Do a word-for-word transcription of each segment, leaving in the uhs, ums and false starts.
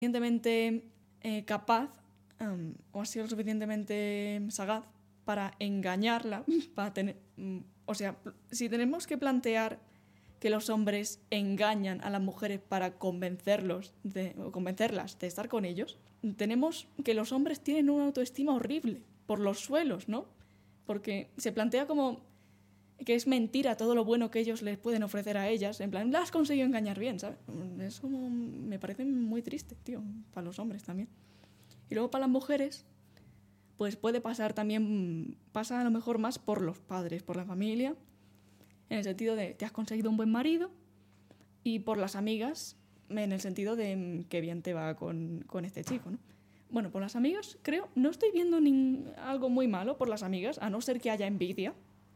suficientemente eh, capaz um, o ha sido lo suficientemente sagaz para engañarla, para tener, um, o sea, si tenemos que plantear que los hombres engañan a las mujeres para convencerlos de, o convencerlas de estar con ellos, tenemos que los hombres tienen una autoestima horrible por los suelos, ¿no? Porque se plantea como que es mentira todo lo bueno que ellos les pueden ofrecer a ellas, en plan, las has conseguido engañar bien, ¿sabes? Es como, me parece muy triste, tío, para los hombres también. Y luego para las mujeres, pues puede pasar también, pasa a lo mejor más por los padres, por la familia, en el sentido de, te has conseguido un buen marido, y por las amigas, en el sentido de, qué bien te va con, con este chico, ¿no? Bueno, por las amigas, creo, no estoy viendo ni algo muy malo por las amigas, a no ser que haya envidia,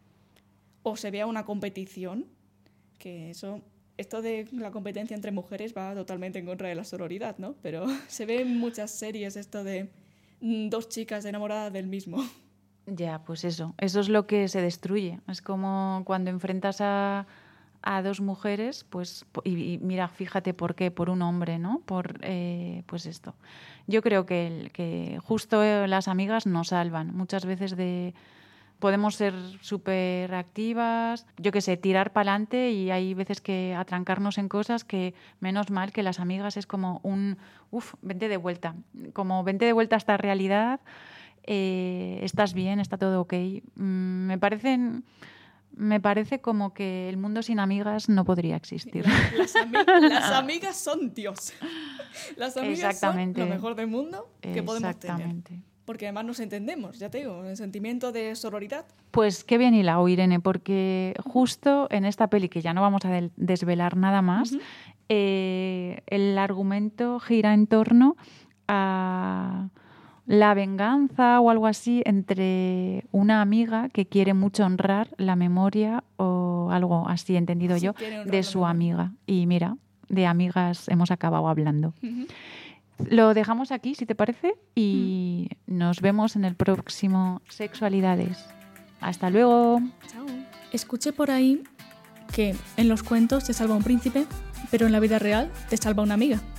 o se vea una competición, que eso, esto de la competencia entre mujeres va totalmente en contra de la sororidad, ¿no? Pero se ve en muchas series esto de dos chicas enamoradas del mismo. Ya, pues eso, eso es lo que se destruye. Es como cuando enfrentas a, a dos mujeres, pues, y, y mira, fíjate por qué, por un hombre, ¿no? Por, eh, pues esto. Yo creo que, el, que justo las amigas nos salvan muchas veces de... Podemos ser súper activas, yo qué sé, tirar para adelante, y hay veces que atrancarnos en cosas que, menos mal que las amigas es como un, uff, vente de vuelta, como vente de vuelta a esta realidad, eh, estás bien, está todo ok. Mm, me parecen... Me parece como que el mundo sin amigas no podría existir. Las, ami- las amigas son Dios. Las amigas son lo mejor del mundo que podemos tener. Porque además nos entendemos, ya te digo, el sentimiento de sororidad. Pues qué bien hilado, Irene, porque justo en esta peli, que ya no vamos a del- desvelar nada más, uh-huh. eh, el argumento gira en torno a la venganza o algo así entre una amiga que quiere mucho honrar la memoria o algo así, entendido sí, yo, de su amiga. Y mira, de amigas hemos acabado hablando. Uh-huh. Lo dejamos aquí, si te parece, y mm. nos vemos en el próximo Sexualidades. Hasta luego. Chao. Escuché por ahí que en los cuentos te salva un príncipe, pero en la vida real te salva una amiga.